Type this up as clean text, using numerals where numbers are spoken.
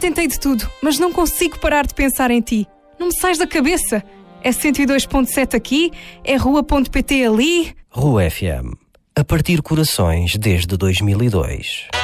tentei de tudo, mas não consigo parar de pensar em ti. Não me sais da cabeça. É 102.7 aqui, é rua.pt ali. Rua FM. A partir corações desde 2002.